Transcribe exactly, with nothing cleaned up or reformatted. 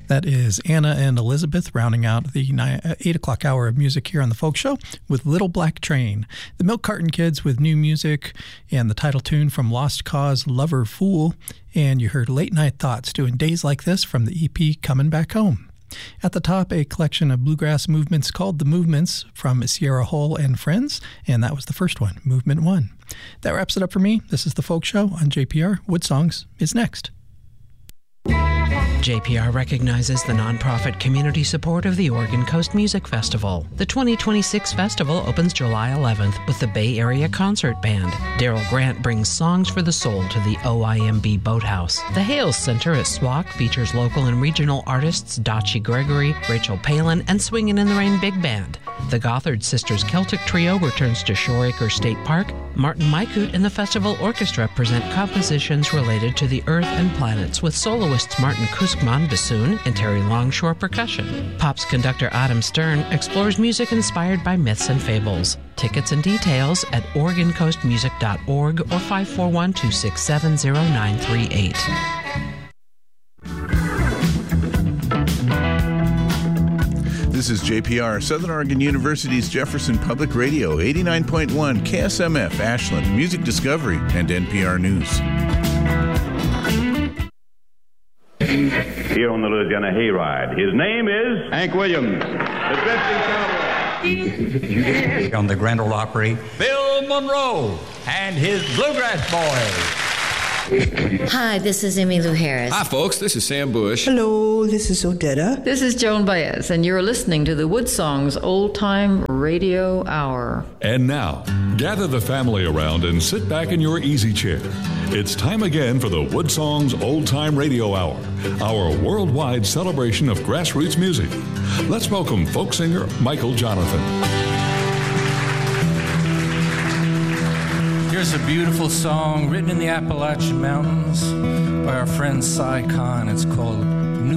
That is Anna and Elizabeth rounding out the nine, uh, eight o'clock hour of music here on the Folk Show with Little Black Train. The Milk Carton Kids with new music and the title tune from Lost Cause, Lover Fool. And you heard Late Night Thoughts doing Days Like This from the E P Coming Back Home. At the top, a collection of bluegrass movements called The Movements from Sierra Hull and Friends, and that was the first one, Movement One. That wraps it up for me. This is the Folk Show on J P R. Wood Songs is next. J P R recognizes the nonprofit community support of the Oregon Coast Music Festival. The twenty twenty-six festival opens July eleventh with the Bay Area Concert Band. Daryl Grant brings Songs for the Soul to the O I M B Boathouse. The Hales Center at S W A C features local and regional artists Dachi Gregory, Rachel Palin, and Swingin' in the Rain Big Band. The Gothard Sisters Celtic Trio returns to Shoreacre State Park. Martin Maikut and the Festival Orchestra present compositions related to the Earth and planets with soloists Martin Kuskman bassoon and Terry Longshore percussion. Pop's conductor Adam Stern explores music inspired by myths and fables. Tickets and details at oregon coast music dot org or five four one, two six seven, zero nine three eight. This is J P R, Southern Oregon University's Jefferson Public Radio, eighty-nine point one, K S M F, Ashland, Music Discovery, and N P R News. Here on the Louisiana Hayride, his name is Hank Williams, the drifting cowboy. On the Grand Ole Opry, Bill Monroe and his Bluegrass Boys. Hi, this is Emmylou Harris. Hi, folks. This is Sam Bush. Hello, this is Odetta. This is Joan Baez, and you're listening to the Wood Songs Old Time Radio Hour. And now, gather the family around and sit back in your easy chair. It's time again for the Wood Songs Old Time Radio Hour, our worldwide celebration of grassroots music. Let's welcome folk singer Michael Jonathan. Here's a beautiful song written in the Appalachian Mountains by our friend Cy Khan. It's called